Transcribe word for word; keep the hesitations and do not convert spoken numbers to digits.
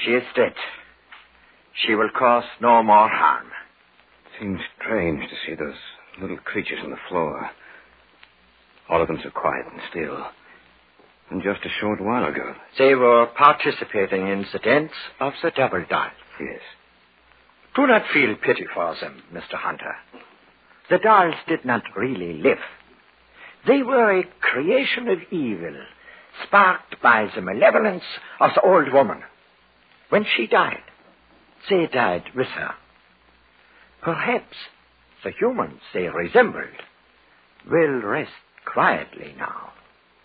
She is dead. She will cause no more harm. It seems strange to see those little creatures on the floor. All of them so quiet and still. And just a short while ago. They were participating in the dance of the double dolls. Yes. Do not feel pity for them, Mister Hunter. The dolls did not really live. They were a creation of evil, sparked by the malevolence of the old woman. When she died, they died with her. Perhaps the humans they resembled will rest quietly now.